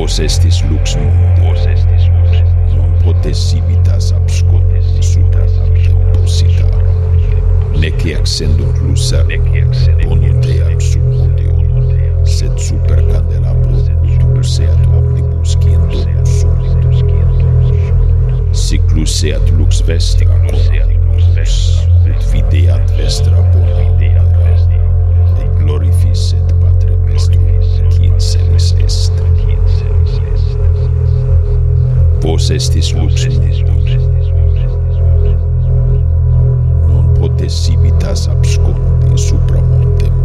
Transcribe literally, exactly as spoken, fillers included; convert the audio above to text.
Vos estis lux mundi, non potesivitas abscondi supra temposita, nec accendunt lucerna ponunteam sub podium, sed super candelabro ultus seat omnibus qui in domus sunt. Sic luceat lux vestra coronimus, ut videat vestra bona opera, et glorificet Patre Vestrum qui in celis est. Vos estis lux mundi, non potesivitas abscondi supra montem